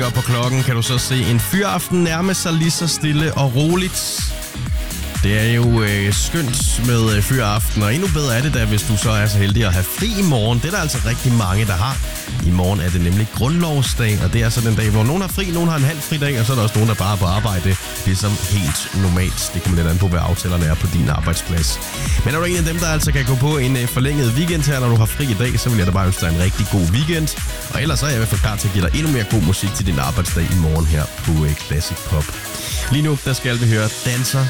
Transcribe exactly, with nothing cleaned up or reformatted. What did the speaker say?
kigger op på klokken, kan du så se en fyraften nærme sig lige så stille og roligt. Det er jo øh, skønt med øh, fyraften, og endnu bedre er det da, hvis du så er så heldig at have fri i morgen. Det er der altså rigtig mange, der har. I morgen er det nemlig grundlovsdag, og det er så den dag, hvor nogen har fri, nogen har en halv fri dag, og så er der også nogen, der bare er på arbejde, ligesom helt normalt. Det kommer lidt an på, hvad aftalerne er på din arbejdsplads. Men er du en af dem, der altså kan gå på en øh, forlænget weekend her, når du har fri i dag, så vil jeg da bare ønske dig en rigtig god weekend. Og ellers er jeg i hvert fald klar til at give dig endnu mere god musik til din arbejdsdag i morgen her på øh, Classic Pop. Lige nu, der skal vi høre Danser